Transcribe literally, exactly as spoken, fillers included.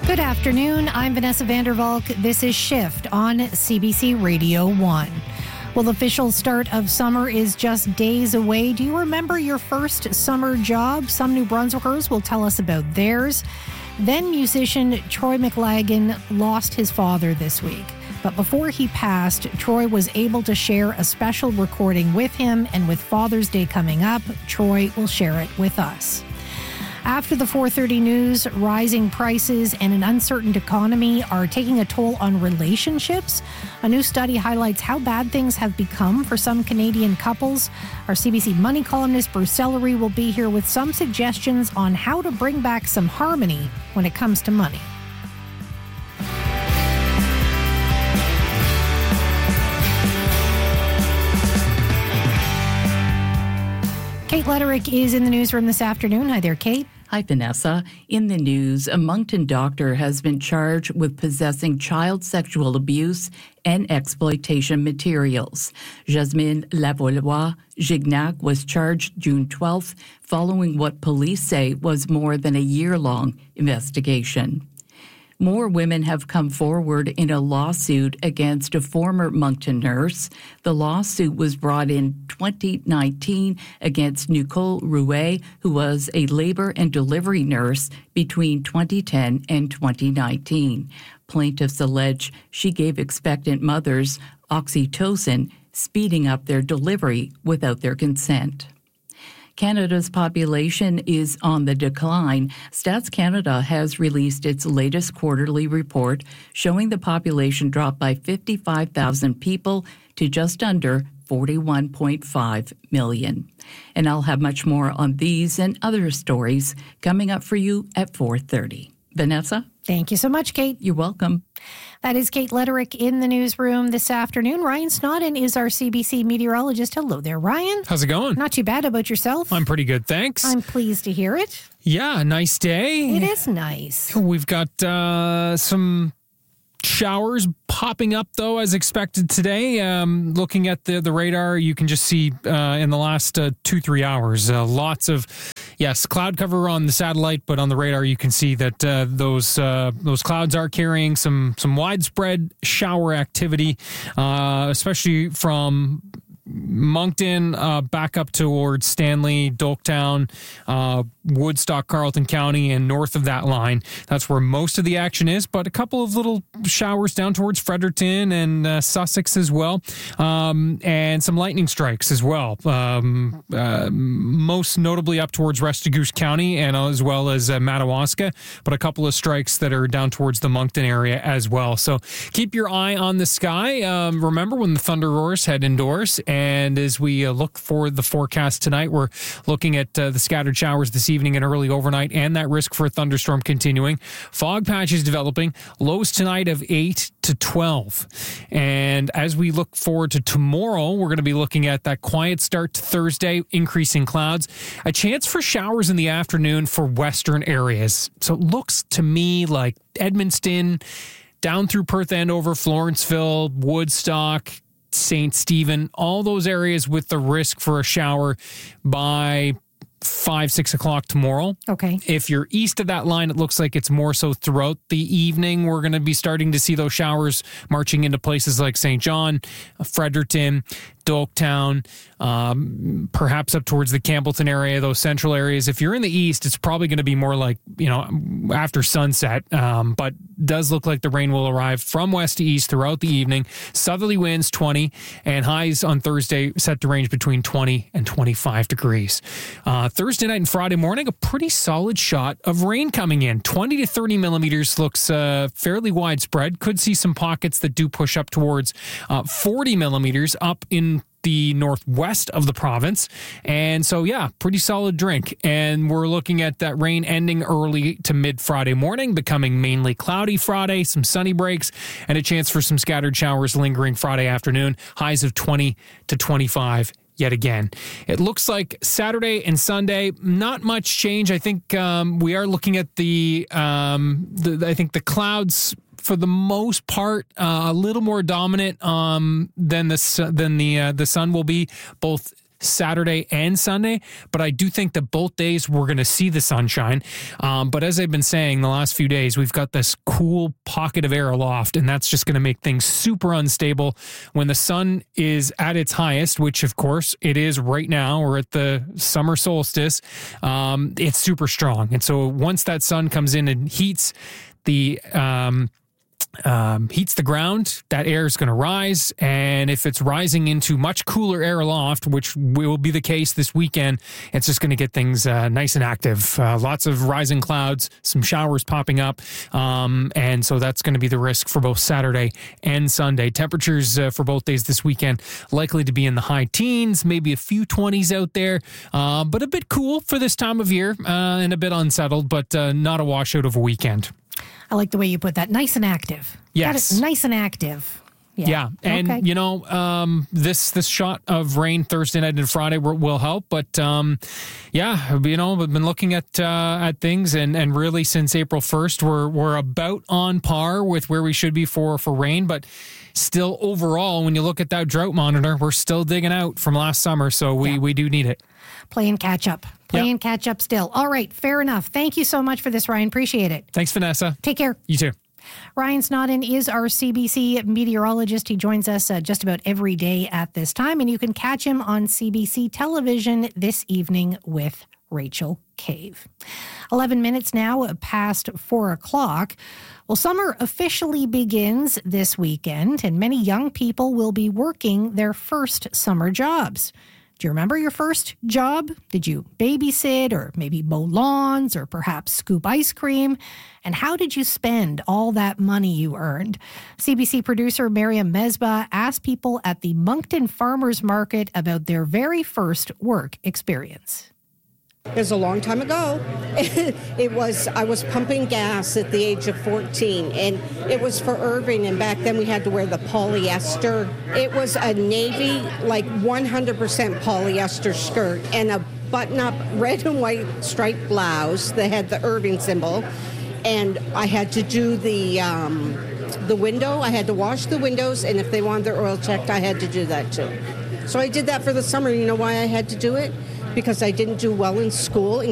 Good afternoon. I'm Vanessa Vandervalk. This is Shift on C B C Radio one. Well, the official start of summer is just days away. Do you remember your first summer job? Some New Brunswickers will tell us about theirs. Then musician Troy McLagan lost his father this week. But before he passed, Troy was able to share a special recording with him, and with Father's Day coming up, Troy will share it with us. After the four thirty news, rising prices and an uncertain economy are taking a toll on relationships. A new study highlights how bad things have become for some Canadian couples. Our C B C Money columnist Bruce Sellery will be here with some suggestions on how to bring back some harmony when it comes to money. Kate Letterick is in the newsroom this afternoon. Hi there, Kate. Hi, Vanessa. In the news, a Moncton doctor has been charged with possessing child sexual abuse and exploitation materials. Jasmine Lavoie-Gignac was charged June twelfth following what police say was more than a year-long investigation. More women have come forward in a lawsuit against a former Moncton nurse. The lawsuit was brought in twenty nineteen against Nicole Rouet, who was a labor and delivery nurse between twenty ten and twenty nineteen. Plaintiffs allege she gave expectant mothers oxytocin, speeding up their delivery without their consent. Canada's population is on the decline. Stats Canada has released its latest quarterly report showing the population dropped by fifty-five thousand people to just under forty-one point five million. And I'll have much more on these and other stories coming up for you at four thirty. Vanessa? Thank you so much, Kate. You're welcome. That is Kate Letterick in the newsroom this afternoon. Ryan Snodden is our C B C meteorologist. Hello there, Ryan. How's it going? Not too bad. How about yourself? I'm pretty good, thanks. I'm pleased to hear it. Yeah, nice day. It is nice. We've got uh, some showers popping up, though, as expected today. Um, looking at the, the radar, you can just see uh, in the last uh, two, three hours, uh, lots of, yes, cloud cover on the satellite, but on the radar, you can see that uh, those uh, those clouds are carrying some, some widespread shower activity, uh, especially from Moncton uh, back up towards Stanley, Dolktown, uh, Woodstock, Carleton County, and north of that line. That's where most of the action is, but a couple of little showers down towards Fredericton and uh, Sussex as well, um, and some lightning strikes as well, um, uh, most notably up towards Restigouche County and as well as uh, Madawaska, but a couple of strikes that are down towards the Moncton area as well. So keep your eye on the sky. Um, remember when the thunder roars, head indoors. And as we uh, look for the forecast tonight, we're looking at uh, the scattered showers this evening and early overnight and that risk for a thunderstorm continuing. Fog patches developing, lows tonight of eight to twelve. And as we look forward to tomorrow, we're going to be looking at that quiet start to Thursday, increasing clouds, a chance for showers in the afternoon for western areas. So it looks to me like Edmundston, down through Perth Andover, Florenceville, Woodstock, Saint Stephen, all those areas with the risk for a shower by five, six o'clock tomorrow. Okay. If you're east of that line, it looks like it's more so throughout the evening. We're going to be starting to see those showers marching into places like Saint John, Fredericton, Dolktown, um, perhaps up towards the Campbellton area, those central areas. If you're in the east, it's probably going to be more like, you know, after sunset, um, but does look like the rain will arrive from west to east throughout the evening. Southerly winds twenty, and highs on Thursday set to range between twenty and twenty-five degrees. Uh, Thursday night and Friday morning, a pretty solid shot of rain coming in. twenty to thirty millimeters looks uh, fairly widespread. Could see some pockets that do push up towards uh, forty millimeters up in the northwest of the province. And so, yeah, pretty solid drink. And we're looking at that rain ending early to mid Friday morning, becoming mainly cloudy Friday, some sunny breaks, and a chance for some scattered showers lingering Friday afternoon. Highs of twenty to twenty-five yet again. It looks like Saturday and Sunday, not much change. I think um, we are looking at the, um, the, I think the clouds for the most part, uh, a little more dominant um, than the than the uh, the sun will be both Saturday and Sunday, but I do think that both days we're going to see the sunshine. Um, but as I've been saying the last few days, we've got this cool pocket of air aloft, and that's just going to make things super unstable when the sun is at its highest, which of course it is right now. We're at the summer solstice. Um, it's super strong. And so once that sun comes in and heats the um, um, heats the ground, that air is going to rise. And if it's rising into much cooler air aloft, which will be the case this weekend, it's just going to get things uh, nice and active. Uh, lots of rising clouds, some showers popping up. Um, and so that's going to be the risk for both Saturday and Sunday. Temperatures uh, for both days this weekend likely to be in the high teens, maybe a few twenties out there, uh, but a bit cool for this time of year uh, and a bit unsettled, but uh, not a washout of a weekend. I like the way you put that. Nice and active. Yes. Got it nice and active. Yeah. Yeah. And, okay. you know, um, this this shot of rain Thursday night and Friday will, will help. But, um, yeah, you know, we've been looking at uh, at things. And, and really, since April first, we're we're about on par with where we should be for, for rain. But still, overall, when you look at that drought monitor, we're still digging out from last summer. So we, yeah. we do need it. Playing catch up. Playing yep. catch up still. All right. Fair enough. Thank you so much for this, Ryan. Appreciate it. Thanks, Vanessa. Take care. You too. Ryan Snodden is our C B C meteorologist. He joins us uh, just about every day at this time, and you can catch him on C B C television this evening with Rachel Cave. eleven minutes now past four o'clock. Well, summer officially begins this weekend, and many young people will be working their first summer jobs. Do you remember your first job? Did you babysit or maybe mow lawns or perhaps scoop ice cream? And how did you spend all that money you earned? C B C producer Miriam Mesbah asked people at the Moncton Farmers Market about their very first work experience. It was a long time ago. It was, I was pumping gas at the age of fourteen, and it was for Irving, and back then we had to wear the polyester. It was a navy, like one hundred percent polyester skirt, and a button-up red and white striped blouse that had the Irving symbol, and I had to do the um, the window. I had to wash the windows, and if they wanted their oil checked, I had to do that too. So I did that for the summer. You know why I had to do it? Because I didn't do well in school.